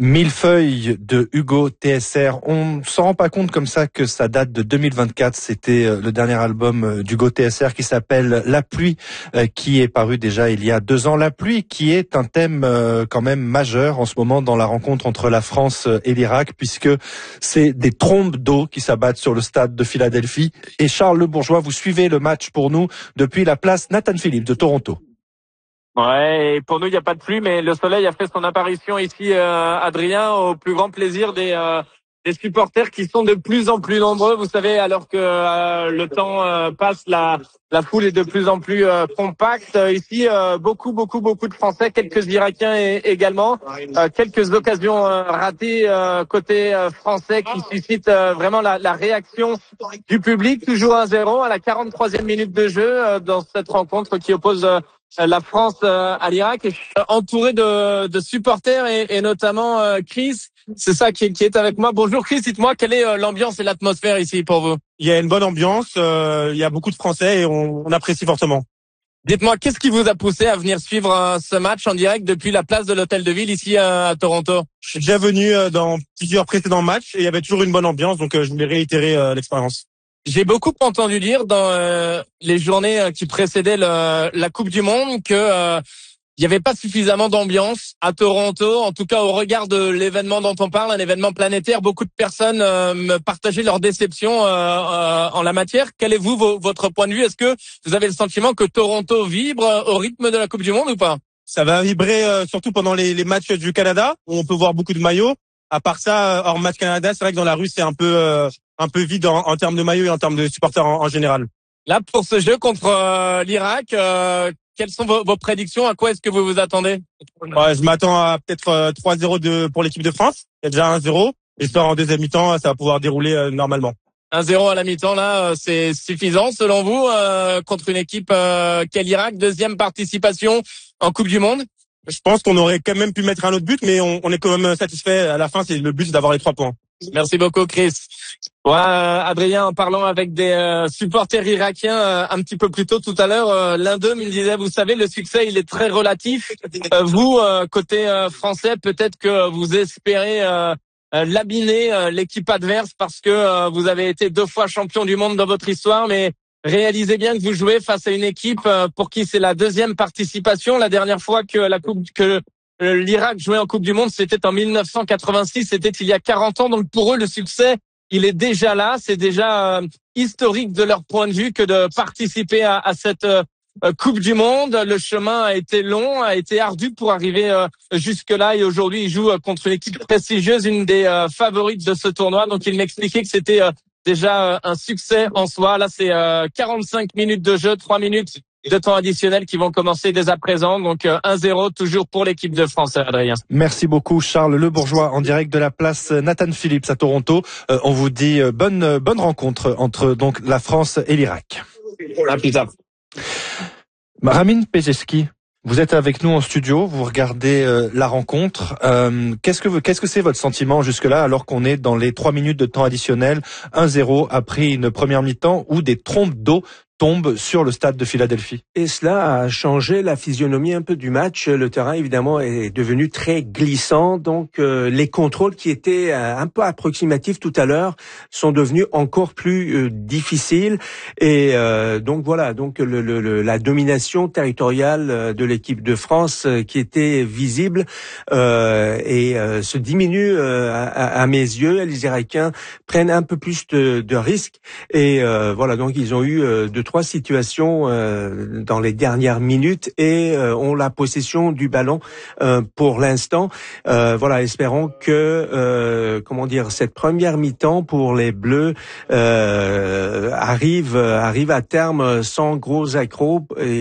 Millefeuille de Hugo TSR. On s'en rend pas compte comme ça que ça date de 2024. C'était le dernier album d'Hugo TSR qui s'appelle La pluie, qui est paru déjà il y a 2 ans. La pluie qui est un thème quand même majeur en ce moment dans la rencontre entre la France et l'Irak, puisque c'est des trombes d'eau qui s'abattent sur le stade de Philadelphie. Et Charles Le Bourgeois, vous suivez le match pour nous depuis la place Nathan Phillips de Toronto. Ouais, et pour nous, il n'y a pas de pluie, mais le soleil a fait son apparition ici, Adrien, au plus grand plaisir des supporters qui sont de plus en plus nombreux. Vous savez, alors que le temps passe, la foule est de plus en plus compacte. Ici, beaucoup de Français, quelques Irakiens également. Quelques occasions ratées côté français qui suscitent vraiment la réaction du public. Toujours 1-0 à la 43e minute de jeu dans cette rencontre qui oppose la France à l'Irak. Et je suis entouré de supporters et notamment Chris, c'est ça qui est avec moi. Bonjour Chris, dites-moi quelle est l'ambiance et l'atmosphère ici pour vous? Il y a une bonne ambiance, il y a beaucoup de Français et on apprécie fortement. Dites-moi, qu'est-ce qui vous a poussé à venir suivre ce match en direct depuis la place de l'Hôtel de Ville ici à Toronto? Je suis déjà venu dans plusieurs précédents matchs et il y avait toujours une bonne ambiance, donc je voulais réitérer l'expérience. J'ai beaucoup entendu dire dans les journées qui précédaient la Coupe du Monde que il n'y avait pas suffisamment d'ambiance à Toronto, en tout cas au regard de l'événement dont on parle, un événement planétaire. Beaucoup de personnes me partageaient leur déception en la matière. Quel est votre point de vue? Est-ce que vous avez le sentiment que Toronto vibre au rythme de la Coupe du Monde ou pas? Ça va vibrer surtout pendant les matchs du Canada, où on peut voir beaucoup de maillots. À part ça, hors match Canada, c'est vrai que dans la rue, c'est un peu vide en termes de maillots et en termes de supporters en général. Là, pour ce jeu contre l'Irak, quelles sont vos prédictions? À quoi est-ce que vous vous attendez? Ouais, je m'attends à peut-être 3-0 pour l'équipe de France. Il y a déjà 1-0. J'espère en deuxième mi-temps, ça va pouvoir dérouler normalement. 1-0 à la mi-temps, là, c'est suffisant selon vous contre une équipe qu'est l'Irak? Deuxième participation en Coupe du Monde. Je pense qu'on aurait quand même pu mettre un autre but, mais on est quand même satisfait. À la fin, c'est le but d'avoir les 3 points. Merci beaucoup, Chris. Ouais, Adrien, en parlant avec des supporters irakiens un petit peu plus tôt tout à l'heure, l'un d'eux me disait, vous savez, le succès, il est très relatif. Vous, côté français, peut-être que vous espérez laminer l'équipe adverse parce que vous avez été 2 fois champion du monde dans votre histoire, mais réalisez bien que vous jouez face à une équipe pour qui c'est la 2e participation. La dernière fois que l'Irak jouait en Coupe du Monde, c'était en 1986, c'était il y a 40 ans. Donc pour eux, le succès, il est déjà là. C'est déjà historique de leur point de vue que de participer à cette Coupe du Monde. Le chemin a été long, a été ardu pour arriver jusque-là. Et aujourd'hui, ils jouent contre une équipe prestigieuse, une des favorites de ce tournoi. Donc il m'expliquait que c'était déjà un succès en soi. Là, c'est 45 minutes de jeu, 3 minutes de temps additionnel qui vont commencer dès à présent. Donc 1-0 toujours pour l'équipe de France, Adrien. Merci beaucoup Charles Le Bourgeois en direct de la place Nathan Phillips à Toronto. On vous dit bonne rencontre entre donc la France et l'Irak. À plus tard. Ramin Pejeski, vous êtes avec nous en studio, vous regardez la rencontre. Qu'est-ce que c'est votre sentiment jusque-là alors qu'on est dans les 3 minutes de temps additionnel, 1-0 après une première mi-temps où des trompes d'eau tombe sur le stade de Philadelphie? Et cela a changé la physionomie un peu du match. Le terrain, évidemment, est devenu très glissant. Donc, les contrôles qui étaient un peu approximatifs tout à l'heure sont devenus encore plus difficiles. Et donc, voilà. Donc, la domination territoriale de l'équipe de France qui était visible se diminue à mes yeux. Les Irakiens prennent un peu plus de risques. Et voilà. Donc, ils ont eu 2-3 situations dans les dernières minutes et ont la possession du ballon pour l'instant. Voilà, espérons que cette première mi-temps pour les Bleus arrive à terme sans gros accros et